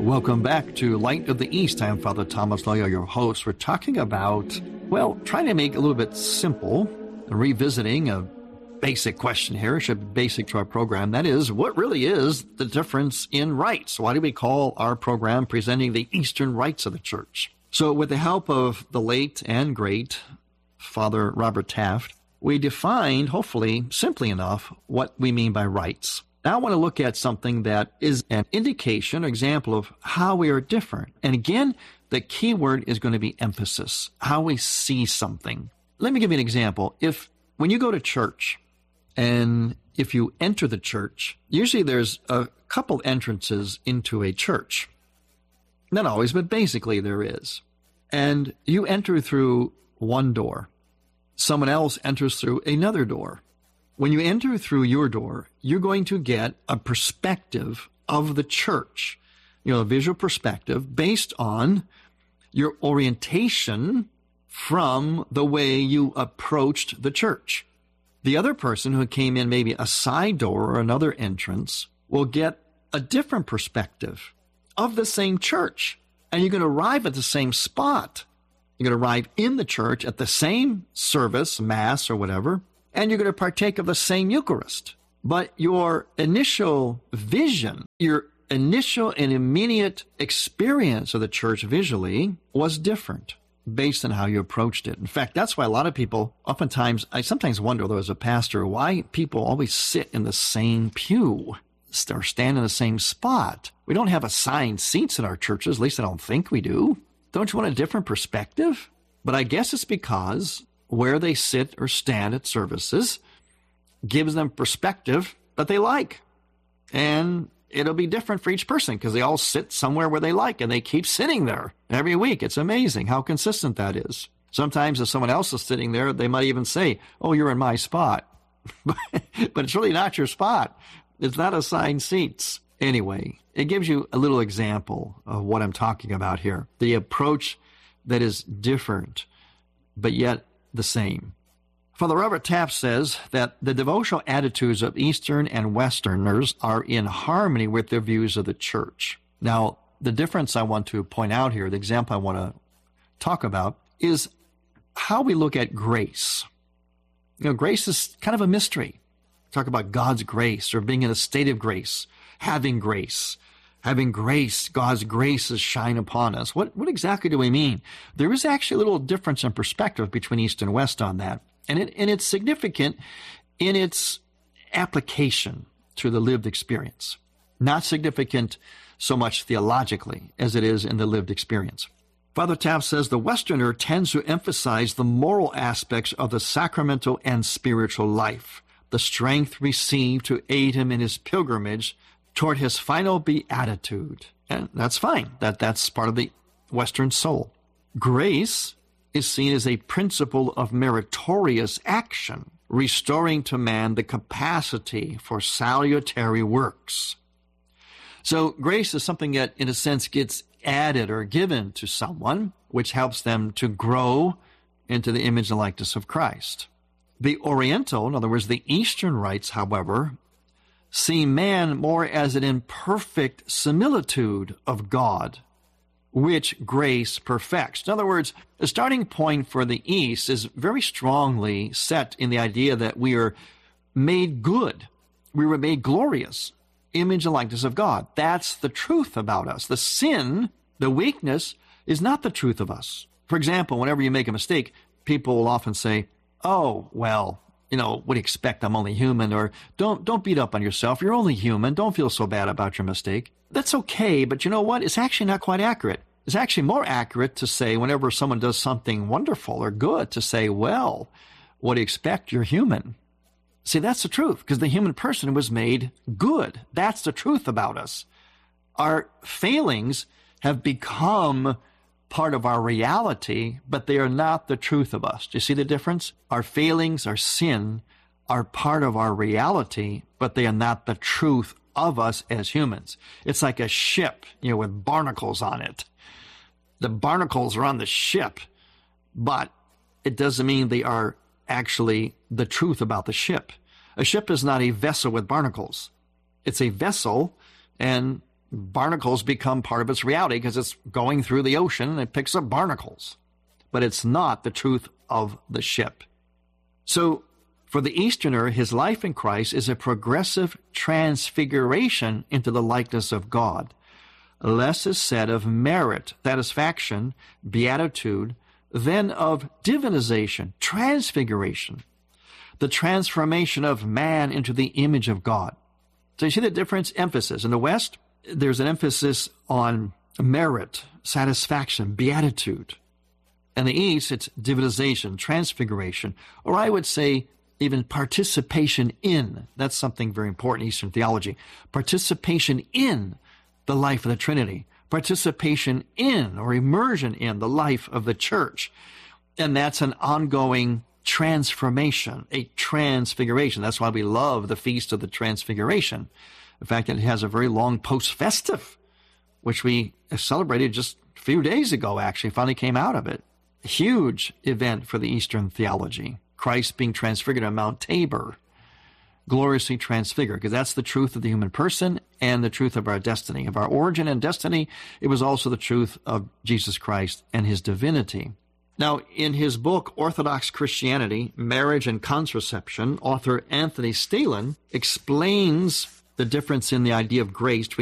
Welcome back to Light of the East. I'm Father Thomas Loya, your host. We're talking about, trying to make it a little bit simple, revisiting a basic question here. It should be basic to our program. That is, what really is the difference in rites? Why do we call our program Presenting the Eastern Rites of the Church? So with the help of the late and great Father Robert Taft, we defined, hopefully simply enough, what we mean by rites. Now I want to look at something that is an indication, example of how we are different. And again, the key word is going to be emphasis, how we see something. Let me give you an example. When you go to church and if you enter the church, usually there's a couple entrances into a church. Not always, but basically there is. And you enter through one door. Someone else enters through another door. When you enter through your door, you're going to get a perspective of the church, a visual perspective based on your orientation from the way you approached the church. The other person who came in maybe a side door or another entrance will get a different perspective of the same church. And you're going to arrive at the same spot. You're going to arrive in the church at the same service, mass or whatever, and you're going to partake of the same Eucharist. But your initial vision, your initial and immediate experience of the church visually was different based on how you approached it. In fact, that's why a lot of people, I sometimes wonder, though, as a pastor, why people always sit in the same pew or stand in the same spot. We don't have assigned seats in our churches, at least I don't think we do. Don't you want a different perspective? But I guess it's because where they sit or stand at services gives them perspective that they like. And it'll be different for each person because they all sit somewhere where they like and they keep sitting there every week. It's amazing how consistent that is. Sometimes if someone else is sitting there, they might even say, "Oh, you're in my spot." But it's really not your spot. It's not assigned seats. Anyway, it gives you a little example of what I'm talking about here. The approach that is different, but yet the same. Father Robert Taft says that the devotional attitudes of Eastern and Westerners are in harmony with their views of the church. Now, the difference I want to point out here, the example I want to talk about, is how we look at grace. Grace is kind of a mystery. Talk about God's grace or being in a state of grace, having grace. Having grace, God's graces shine upon us. What exactly do we mean? There is actually a little difference in perspective between East and West on that. And it's significant in its application to the lived experience. Not significant so much theologically as it is in the lived experience. Father Taft says the Westerner tends to emphasize the moral aspects of the sacramental and spiritual life, the strength received to aid him in his pilgrimage toward his final beatitude. And that's fine. That's part of the Western soul. Grace is seen as a principle of meritorious action, restoring to man the capacity for salutary works. So grace is something that, in a sense, gets added or given to someone, which helps them to grow into the image and likeness of Christ. The Oriental, in other words, the Eastern rites, however, see man more as an imperfect similitude of God, which grace perfects. In other words, the starting point for the East is very strongly set in the idea that we are made good. We were made glorious, image and likeness of God. That's the truth about us. The sin, the weakness, is not the truth of us. For example, whenever you make a mistake, people will often say, "Oh, well, what do you expect? I'm only human," or don't beat up on yourself. You're only human. Don't feel so bad about your mistake. That's okay, but you know what? It's actually not quite accurate. It's actually more accurate to say whenever someone does something wonderful or good to say, "Well, what do you expect? You're human." See, that's the truth, because the human person was made good. That's the truth about us. Our failings have become part of our reality, but they are not the truth of us. Do you see the difference? Our failings, our sin, are part of our reality, but they are not the truth of us as humans. It's like a ship, with barnacles on it. The barnacles are on the ship, but it doesn't mean they are actually the truth about the ship. A ship is not a vessel with barnacles. It's a vessel, and barnacles become part of its reality because it's going through the ocean and it picks up barnacles. But it's not the truth of the ship. So for the Easterner, his life in Christ is a progressive transfiguration into the likeness of God. Less is said of merit, satisfaction, beatitude, than of divinization, transfiguration, the transformation of man into the image of God. So you see the difference? Emphasis. In the West, there's an emphasis on merit, satisfaction, beatitude. In the East, it's divinization, transfiguration, or I would say even participation in. That's something very important in Eastern theology. Participation in the life of the Trinity. Participation in or immersion in the life of the church. And that's an ongoing transformation, a transfiguration. That's why we love the Feast of the Transfiguration. In fact, it has a very long post-festive, which we celebrated just a few days ago, actually, finally came out of it. A huge event for the Eastern theology. Christ being transfigured on Mount Tabor, gloriously transfigured, because that's the truth of the human person and the truth of our destiny, of our origin and destiny. It was also the truth of Jesus Christ and his divinity. Now, in his book, Orthodox Christianity, Marriage and Contraception, author Anthony Staelin explains the difference in the idea of grace between